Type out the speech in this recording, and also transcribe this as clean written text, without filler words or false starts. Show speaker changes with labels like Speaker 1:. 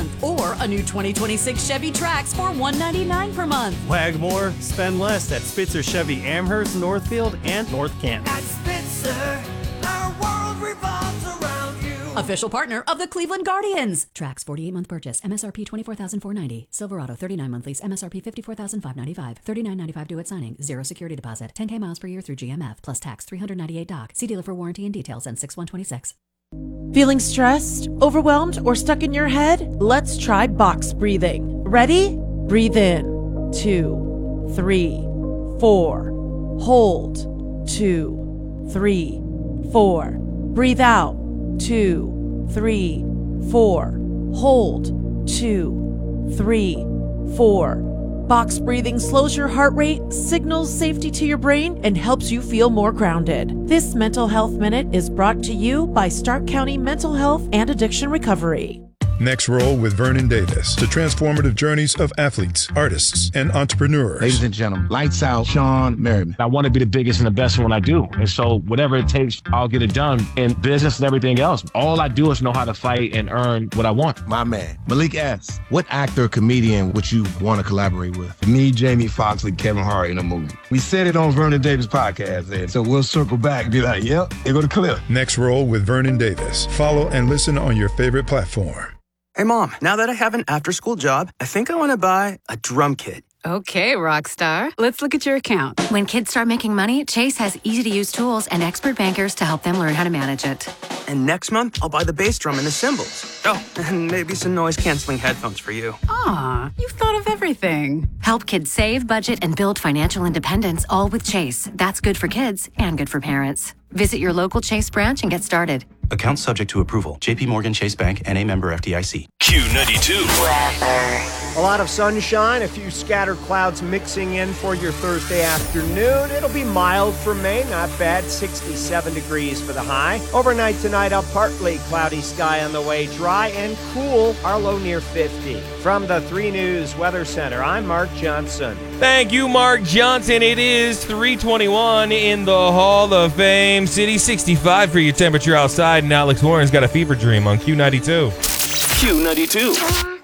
Speaker 1: month. Or a new 2026 Chevy Trax for $199 per month.
Speaker 2: Wag more, spend less at Spitzer Chevy Amherst, Northfield, and North Canton.
Speaker 3: At Spitzer, our world revolves around you.
Speaker 1: Official partner of the Cleveland Guardians. Trax 48-month purchase. MSRP $24,490. Silverado 39-month lease. MSRP $54,595. $39.95 due at signing. Zero security deposit. 10K miles per year through GMF. Plus tax. $398 doc. See dealer for warranty and details. And 6/126.
Speaker 4: Feeling stressed, overwhelmed, or stuck in your head? Let's try box breathing. Ready? Breathe in. 2, 3, 4. Hold. 2, 3, 4. Breathe out. 2, 3, 4. Hold. 2, 3, 4. Box breathing slows your heart rate, signals safety to your brain, and helps you feel more grounded. This Mental Health Minute is brought to you by Stark County Mental Health and Addiction Recovery.
Speaker 5: Next Roll with Vernon Davis. The transformative journeys of athletes, artists, and entrepreneurs.
Speaker 6: Ladies and gentlemen, lights out, Sean Merriman.
Speaker 7: I want to be the biggest and the best in what I do. And so whatever it takes, I'll get it done. In business and everything else, all I do is know how to fight and earn what I want.
Speaker 6: My man, Malik S. What actor or comedian would you want to collaborate with?
Speaker 8: Me, Jamie Foxx, and Kevin Hart in a movie. We said it on Vernon Davis podcast, and so we'll circle back and be like, yep, they go to clip.
Speaker 5: Next Roll with Vernon Davis. Follow and listen on your favorite platform.
Speaker 9: Hey, Mom, now that I have an after-school job, I think I want to buy a drum kit.
Speaker 10: Okay, rock star. Let's look at your account.
Speaker 11: When kids start making money, Chase has easy-to-use tools and expert bankers to help them learn how to manage it.
Speaker 9: And next month, I'll buy the bass drum and the cymbals. Oh, and maybe some noise-canceling headphones for you.
Speaker 10: Aw, you've thought of everything.
Speaker 11: Help kids save, budget, and build financial independence, all with Chase. That's good for kids and good for parents. Visit your local Chase branch and get started.
Speaker 12: Account subject to approval. JP Morgan Chase Bank, N.A. member FDIC.
Speaker 13: Q92. A lot of sunshine, a few scattered clouds mixing in for your Thursday afternoon. It'll be mild for May, not bad, 67 degrees for the high. Overnight tonight, a partly cloudy sky on the way, dry and cool, our low near 50. From the 3 News Weather Center, I'm Mark Johnson.
Speaker 14: Thank you, Mark Johnson. It is 3:21 in the Hall of Fame. City 65 for your temperature outside, and Alex Warren's got a fever dream on Q92.
Speaker 12: Q92.